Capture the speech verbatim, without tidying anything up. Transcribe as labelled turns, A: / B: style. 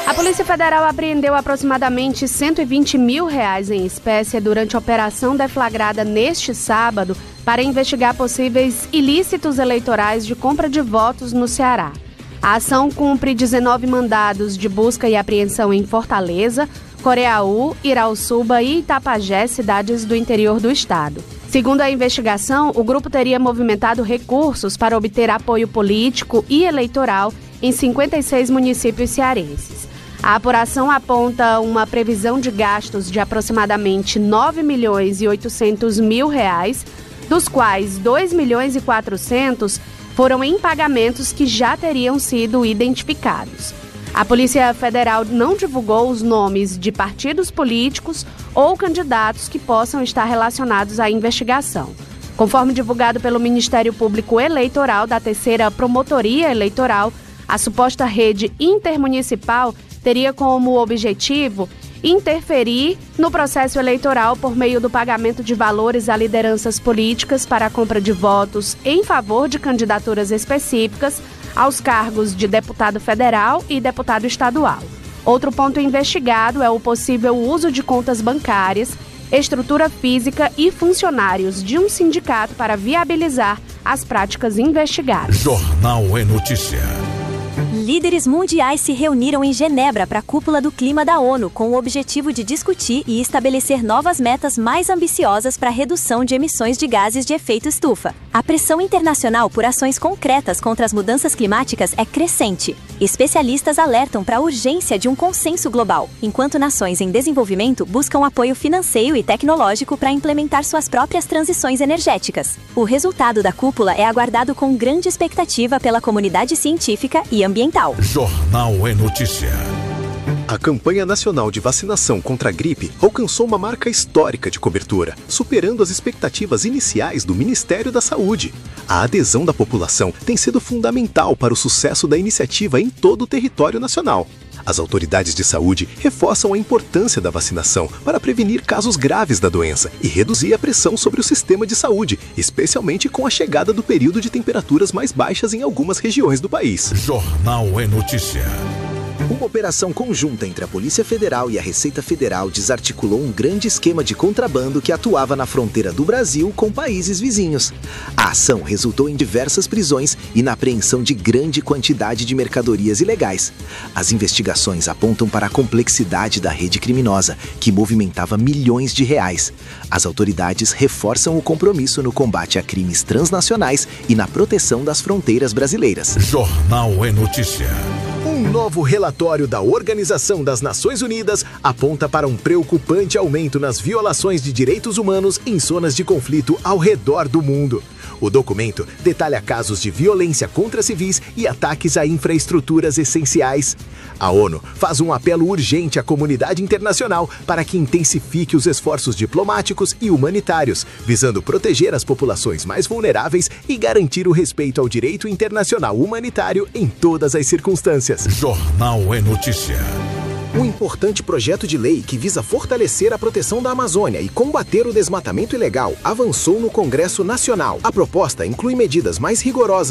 A: A Polícia Federal apreendeu aproximadamente cento e vinte mil reais em espécie durante a operação deflagrada neste sábado para investigar possíveis ilícitos eleitorais de compra de votos no Ceará. A ação cumpre dezenove mandados de busca e apreensão em Fortaleza, Coreaú, Irauçuba e Itapajé, cidades do interior do estado. Segundo a investigação, o grupo teria movimentado recursos para obter apoio político e eleitoral em cinquenta e seis municípios cearenses. A apuração aponta uma previsão de gastos de aproximadamente nove milhões e oitocentos mil reais, dos quais dois milhões e quatrocentos foram em pagamentos que já teriam sido identificados. A Polícia Federal não divulgou os nomes de partidos políticos ou candidatos que possam estar relacionados à investigação. Conforme divulgado pelo Ministério Público Eleitoral da Terceira Promotoria Eleitoral, a suposta rede intermunicipal teria como objetivo interferir no processo eleitoral por meio do pagamento de valores a lideranças políticas para a compra de votos em favor de candidaturas específicas aos cargos de deputado federal e deputado estadual. Outro ponto investigado é o possível uso de contas bancárias, estrutura física e funcionários de um sindicato para viabilizar as práticas investigadas.
B: Jornal é Notícia.
C: Líderes mundiais se reuniram em Genebra para a Cúpula do Clima da ONU com o objetivo de discutir e estabelecer novas metas mais ambiciosas para a redução de emissões de gases de efeito estufa. A pressão internacional por ações concretas contra as mudanças climáticas é crescente. Especialistas alertam para a urgência de um consenso global, enquanto nações em desenvolvimento buscam apoio financeiro e tecnológico para implementar suas próprias transições energéticas. O resultado da cúpula é aguardado com grande expectativa pela comunidade científica e ambiental.
B: Jornal é Notícia.
D: A campanha nacional de vacinação contra a gripe alcançou uma marca histórica de cobertura, superando as expectativas iniciais do Ministério da Saúde. A adesão da população tem sido fundamental para o sucesso da iniciativa em todo o território nacional. As autoridades de saúde reforçam a importância da vacinação para prevenir casos graves da doença e reduzir a pressão sobre o sistema de saúde, especialmente com a chegada do período de temperaturas mais baixas em algumas regiões do país.
B: Jornal é Notícia.
E: Uma operação conjunta entre a Polícia Federal e a Receita Federal desarticulou um grande esquema de contrabando que atuava na fronteira do Brasil com países vizinhos. A ação resultou em diversas prisões e na apreensão de grande quantidade de mercadorias ilegais. As investigações apontam para a complexidade da rede criminosa, que movimentava milhões de reais. As autoridades reforçam o compromisso no combate a crimes transnacionais e na proteção das fronteiras brasileiras.
B: Jornal é Notícia.
D: Um novo relatório da Organização das Nações Unidas aponta para um preocupante aumento nas violações de direitos humanos em zonas de conflito ao redor do mundo. O documento detalha casos de violência contra civis e ataques a infraestruturas essenciais. A ONU faz um apelo urgente à comunidade internacional para que intensifique os esforços diplomáticos e humanitários, visando proteger as populações mais vulneráveis e garantir o respeito ao direito internacional humanitário em todas as circunstâncias.
B: Jornal é Notícia.
F: Um importante projeto de lei que visa fortalecer a proteção da Amazônia e combater o desmatamento ilegal avançou no Congresso Nacional. A proposta inclui medidas mais rigorosas